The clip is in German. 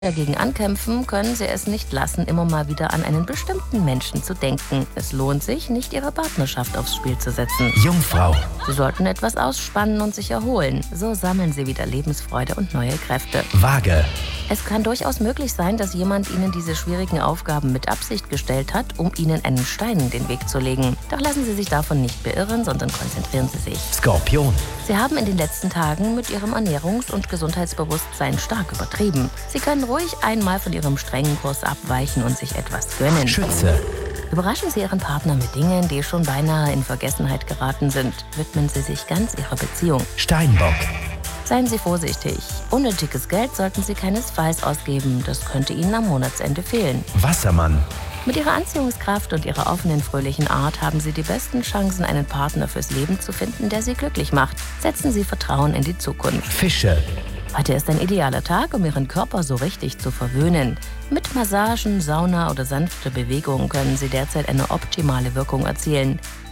dagegen ankämpfen, können Sie es nicht lassen, immer mal wieder an einen bestimmten Menschen zu denken. Es lohnt sich, nicht Ihre Partnerschaft aufs Spiel zu setzen. Jungfrau. Sie sollten etwas ausspannen und sich erholen. So sammeln Sie wieder Lebensfreude und neue Kräfte. Waage. Es kann durchaus möglich sein, dass jemand Ihnen diese schwierigen Aufgaben mit Absicht gestellt hat, um Ihnen einen Stein in den Weg zu legen. Doch lassen Sie sich davon nicht beirren, sondern konzentrieren Sie sich. Skorpion. Sie haben in den letzten Tagen mit Ihrem Ernährungs- und Gesundheitsbewusstsein stark übertrieben. Sie können ruhig einmal von Ihrem strengen Kurs abweichen und sich etwas gönnen. Schütze. Überraschen Sie Ihren Partner mit Dingen, die schon beinahe in Vergessenheit geraten sind. Widmen Sie sich ganz Ihrer Beziehung. Steinbock. Seien Sie vorsichtig. Unnötiges Geld sollten Sie keinesfalls ausgeben. Das könnte Ihnen am Monatsende fehlen. Wassermann. Mit Ihrer Anziehungskraft und Ihrer offenen, fröhlichen Art haben Sie die besten Chancen, einen Partner fürs Leben zu finden, der Sie glücklich macht. Setzen Sie Vertrauen in die Zukunft. Fische. Heute ist ein idealer Tag, um Ihren Körper so richtig zu verwöhnen. Mit Massagen, Sauna oder sanfter Bewegung können Sie derzeit eine optimale Wirkung erzielen.